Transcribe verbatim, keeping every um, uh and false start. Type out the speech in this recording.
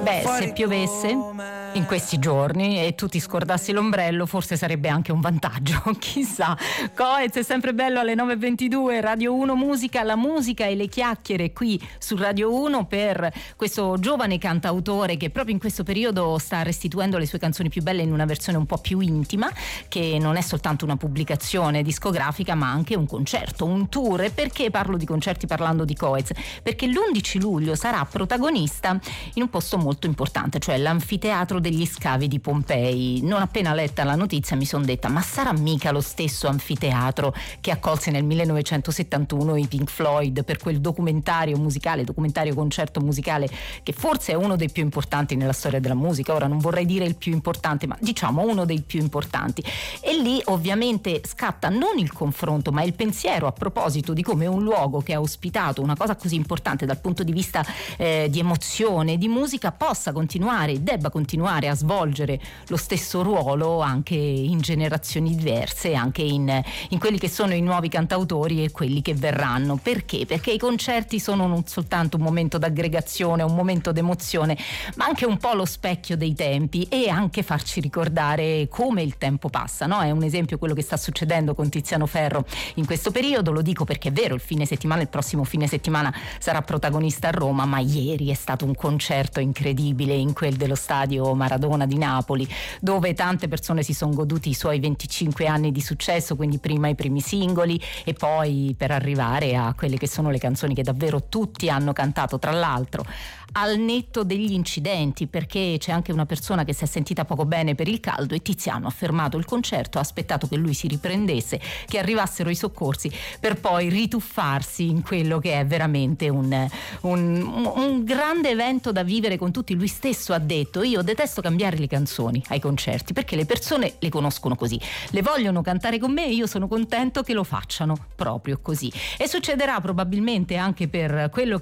Beh, se piovesse in questi giorni e tu ti scordassi l'ombrello, forse sarebbe anche un vantaggio, chissà. Coez, è sempre bello alle nove e ventidue, Radio uno Musica, la musica e le chiacchiere qui su Radio uno per questo giovane cantautore che proprio in questo periodo sta restituendo le sue canzoni più belle in una versione un po' più intima, che non è soltanto una pubblicazione discografica ma anche un concerto, un tour. E perché parlo di concerti parlando di Coez? Perché l'undici luglio sarà protagonista in un posto molto importante, cioè l'Anfiteatro degli Scavi di Pompei. Non appena letta la notizia mi sono detta: ma sarà mica lo stesso anfiteatro che accolse nel millenovecentosettantuno i Pink Floyd per quel documentario musicale, documentario concerto musicale che forse è uno dei più importanti nella storia della musica. Ora non vorrei dire il più importante, ma diciamo uno dei più importanti. E lì ovviamente scatta non il confronto ma il pensiero a proposito di come un luogo che ha ospitato una cosa così importante dal punto di vista eh, di emozione, di musica, possa continuare, debba continuare a svolgere lo stesso ruolo anche in generazioni diverse, anche in, in quelli che sono i nuovi cantautori e quelli che verranno. Perché? Perché i concerti sono non soltanto un momento d'aggregazione, un momento d'emozione, ma anche un po' lo specchio dei tempi e anche farci ricordare come il tempo passa, no? È un esempio quello che sta succedendo con Tiziano Ferro in questo periodo. Lo dico perché è vero, il fine settimana, il prossimo fine settimana sarà protagonista a Roma, ma ieri è stato un concerto incredibile in quel dello stadio Maradona di Napoli, dove tante persone si sono goduti i suoi venticinque anni di successo, quindi prima i primi singoli e poi per arrivare a quelle che sono le canzoni che davvero tutti hanno cantato, tra l'altro al netto degli incidenti, perché c'è anche una persona che si è sentita poco bene per il caldo e Tiziano ha fermato il concerto, ha aspettato che lui si riprendesse, che arrivassero i soccorsi per poi rituffarsi in quello che è veramente un, un, un grande evento da vivere con tutti. Lui stesso ha detto: io detesto cambiare le canzoni ai concerti perché le persone le conoscono così, le vogliono cantare con me e io sono contento che lo facciano proprio così. E succederà probabilmente anche per quello